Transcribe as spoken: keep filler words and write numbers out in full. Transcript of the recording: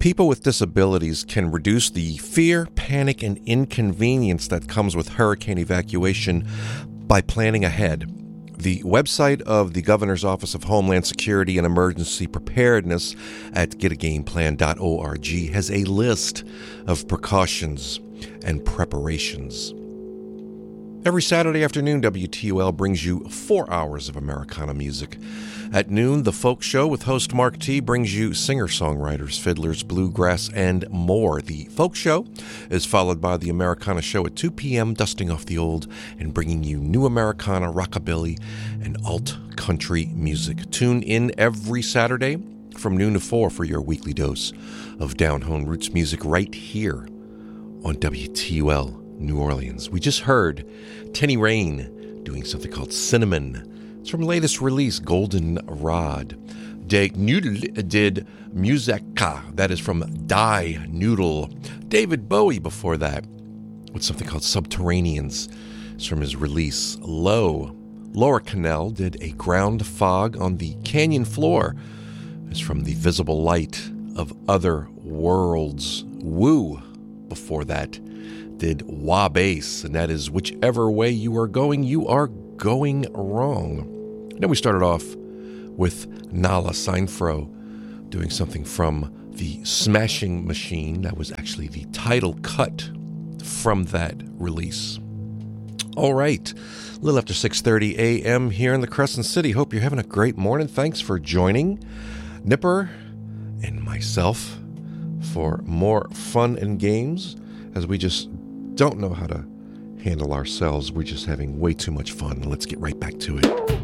People with disabilities can reduce the fear, panic, and inconvenience that comes with hurricane evacuation by planning ahead. The website of the Governor's Office of Homeland Security and Emergency Preparedness at get a game plan dot org has a list of precautions and preparations. Every Saturday afternoon, W T U L brings you four hours of Americana music. At noon, The Folk Show with host Mark T. brings you singer-songwriters, fiddlers, bluegrass, and more. The Folk Show is followed by The Americana Show at two p.m., dusting off the old and bringing you new Americana, rockabilly, and alt-country music. Tune in every Saturday from noon to four for your weekly dose of down-home roots music right here on W T U L New Orleans. We just heard Tenny Rain doing something called Cinnamon. It's from latest release, Golden Rod. De Noodle did Musica. That is from Die Noodle. David Bowie before that with something called Subterraneans. It's from his release, Low. Laura Cannell did A Ground Fog on the Canyon Floor. It's from the Visible Light of Other Worlds. Woo before that did Wah Bass, and that is Whichever Way You Are Going, You Are Going Wrong. Then we started off with Nala Seinfro doing something from the Smashing Machine. That was actually the title cut from that release. All right, a little after six thirty a.m. here in the Crescent City. Hope you're having a great morning. Thanks for joining Nipper and myself for more fun and games, as we just don't know how to handle ourselves. We're just having way too much fun. Let's get right back to it.